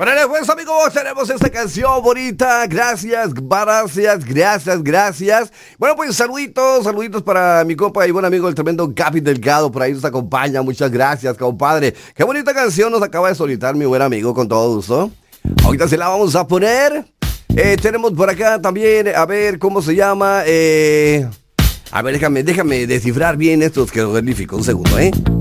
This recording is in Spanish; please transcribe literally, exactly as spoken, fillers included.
Bueno, pues amigos, tenemos esta canción bonita. Gracias, gracias, gracias, gracias. Bueno, pues saluditos, saluditos para mi compa y buen amigo, el tremendo Gaby Delgado. Por ahí nos acompaña. Muchas gracias, compadre. Qué bonita canción nos acaba de solicitar mi buen amigo, con todo gusto. Ahorita se la vamos a poner. Eh, tenemos por acá también, a ver, ¿cómo se llama? Eh, a ver, déjame, déjame descifrar bien estos que lo verifico. Un segundo, ¿eh?